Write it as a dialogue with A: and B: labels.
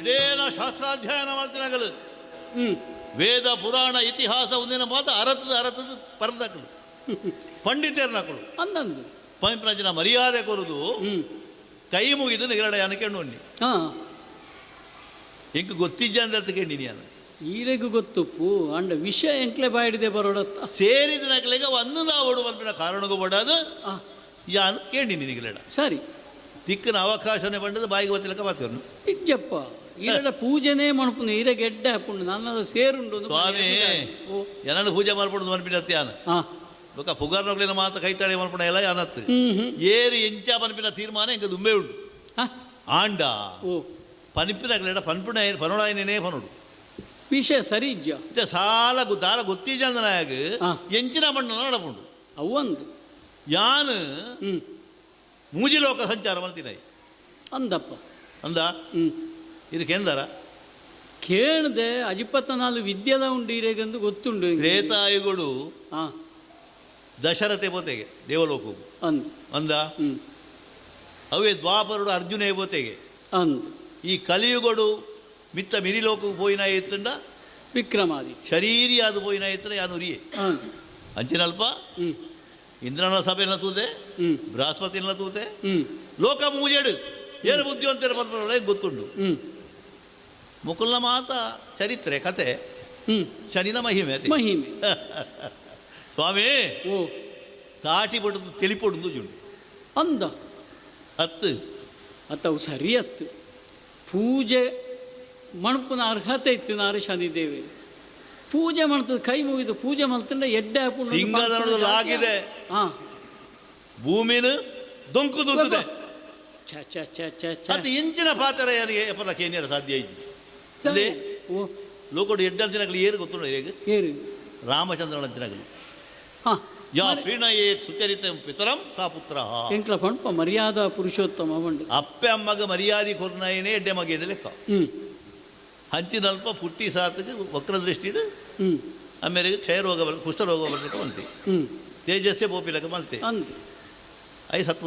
A: ಎಡೇನ ಶಾಸ್ತ್ರಾಧ್ಯಯನ ಮಾಡ್ತಿನಾಗಲು ವೇದ ಪುರಾಣ ಇತಿಹಾಸ ಒಂದಿನ ಮಾತು ಅರತದ ಪರದಾಕಲು ಪಂಡಿತೇರ್ನಾಕಳು
B: ಅಂದಂದು
A: ಪಂಪ್ರಜನ ಮರ್ಯಾದೆ ಕೊರುದು ಕೈ ಮುಗಿದು ನಿಗರಡ ಅನ್ಕೊಂಡು ಇಂಕ ಗೊತ್ತಿಜ್ಜ ಅಂತ ಕೇಳಿನಿ ನಾನು
B: ಈರೆಗೂ ಗೊತ್ತುಪ್ಪು ಅಂಡ ವಿಷಯ ಎಂಕ್ಲೆ ಬಾಯಿಡಿದೆ ಬರೋಡತ್ತ
A: ಸೇರಿದ ನಕಲೆಗ ಒಂದು ನಾವು ಬಂದ ಕಾರಣಗೂ ಬಡದು ಯಾನು ಕೇಳಿನಿ ನಿಗರಡ
B: ಸರಿ
A: ತಿಕ್ಕನ ಅವಕಾಶನೇ ಬಂಡದು ಬಾಯಿಗೆ ಗೊತ್ತಿಲ್ಲಕ ಮಾತೇನು
B: ಇಜ್ಜಪ್ಪ ಈರಡ ಪೂಜೆನೇ ಮಣಪುನು ಈರ ಗೆಡ್ಡೆ ಹಾಕೊಂಡು ನನ್ನ ಸೇರುಂಡು
A: ಸ್ವಾಮಿ ಏನನ್ನು ಪೂಜೆ ಮಾಡ್ಬಿಡುದು ಮನ್ಪಿನ ಬೊಕ್ಕ ಪುಗಾರ್ನೊಗ್ಲಿನ ಮಾತು ಕೈತಾಳೆ ಮಲ್ಪಣ ಎಲ್ಲ ಅನ್ನತ್ತು ಏರಿ ಎಂಚ ಪನ್ಪಿನ ತೀರ್ಮಾನ ಇಂಕ ದುಂಬೆ ಉಂಡು ಆಂಡ ಪನ್ಪಿನಗ್ಲೇಡ ಪನ್ಪುಣ ಪನೋಡಾಯನೇ ಪನುಡು
B: ವಿಷಯ ಸರಿ ಇಜ್ಜ
A: ಸಾಲ ದಾಲ ಗೊತ್ತಿಜಂದನಾಯಾಗ ಎಂಚಿನ ಮಣ್ಣ ನಡಪುಂಡು
B: ಅವಂದು
A: ಯಾನು ಮೂಜಿ ಲೋಕ ಸಂಚಾರ ಮಲ್ತಿನಾಯಿ
B: ಅಂದಪ್ಪ
A: ಅಂದ ಇದಕ್ಕೆಂದಾರ
B: ಕೇಳದೆ ಅಜಿಪತ್ತನಾಲು ವಿದ್ಯೆಲ ಉಂಡು ಈರೆಗಂದು ಗೊತ್ತುಂಡು
A: ತ್ರೇತಾಯುಗಳು ದಶರಥೆ ಪೋತೆಗೆ ದೇವಲೋಕವು ಅಂದ ಅವೇ ದ್ವಾಪರುಡು ಅರ್ಜುನ ಪೋತೆಗೆ
B: ಅಂದ
A: ಈ ಕಲಿಯುಗಡು ಮಿತ್ತ ಮಿರಿಲೋಕವು ಪೋಯಿನ ಎತ್ತಂಡ
B: ವಿಕ್ರಮಾದಿ
A: ಶರೀರಿ ಅದು ಪೋಯಿನ ಎತ್ತನ ಯಾನುರಿಯೇ ಅಂಚಿನಲ್ಪ ಇಂದ್ರನ ಸಭೆನ ತೂತೆ ಬೃಹಸ್ಪತಿನ ತೂತೆ ಲೋಕ ಮೂಜೆಡು ಏನು ಬುದ್ಧಿವಂತರ ಬಂದ ಗೊತ್ತುಂಡು ಮುಕುಲ್ನ ಮಾತ ಚರಿತ್ರೆ ಕತೆ ಶನಿನ ಮಹಿಮೆ
B: ಮಹಿಮೆ
A: ಸ್ವಾಮಿ ತಾಟಿ ಪಡುದು ತಿಳಿಪಡುದು ಜುಂಡು
B: ಅಂದ
A: ಹತ್ತು
B: ಅತ್ತವು ಸರಿ ಹತ್ತು ಪೂಜೆ ಮಣಪನ ಅರ್ಹತೆ ಇತ್ತು ನಾರು ಶನಿದೇವಿ ಪೂಜೆ ಮಾಡ್ತದೆ ಕೈ ಮುಗಿದು ಪೂಜೆ ಮಾಡ್ತಂಡ ಎಡ್ಡೆ ಹಾಕೊಂಡು
A: ಸಿಂಗದನಲಾಗಿದೆ ಭೂಮಿನ ದೊಂಕು ದುಂದಿದೆ ಅದು ಇಂಚಿನ ಪಾತ್ರ ಯಾರಿಗೆ ಎಪ್ಪಲಕ್ಕೆ ಏನಿಯರ ಸಾಧ್ಯ ಐತಿ ಲೋಕಡು ಎಡ್ಡಂಚಿನಾಗಲಿ ಏರು ಗೊತ್ತುಂಡ ಹೇಗೆ ರಾಮಚಂದ್ರನ ಅಂಚಿನಾಗಲಿ ಯಾ ಪ್ರೀಣಯೇ ಸುಚರಿತ ಪಿತರಂ ಸಾ ಪುತ್ರ
B: ಎಂಕ್ಲ ಪಂಪ ಮರ್ಯಾದಾ ಪುರುಷೋತ್ತಮ ಬಂಡು
A: ಅಪ್ಪೆ ಅಮ್ಮಗ ಮರ್ಯಾದೆ ಕೊರ್ನಾಯನೇ ಎಡ್ಡೆ ಮಗೆದ ಲೆಕ್ಕ ಹಂಚಿನಲ್ಪ ಪುಟ್ಟಿ ಸಾತಕ್ಕೆ ವಕ್ರದೃಷ್ಟಿಡು ಆಮೇಲೆ ಕ್ಷಯರೋಗ ಕುಷ್ಠರೋಗ ಬರ್ಲಿಕ್ಕೆ ಬಂತೆ ತೇಜಸ್ಸೇ ಬೋಪಿಲಕ್ಕೆ ಬಂತೆ ಐ ಸತ್ಪು